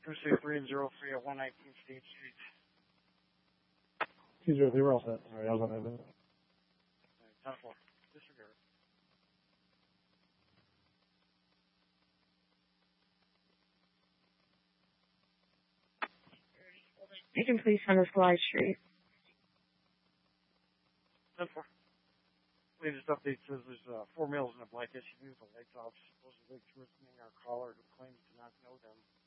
263 and 03 at 119 State Street. 203, we're all set. Sorry, I was on that. 10-4. Disregard. Agent, please send us Glide Street. 10-4. Latest update says there's 4 males in a black SUV with the lights off, supposedly threatening our caller who claims to not know them.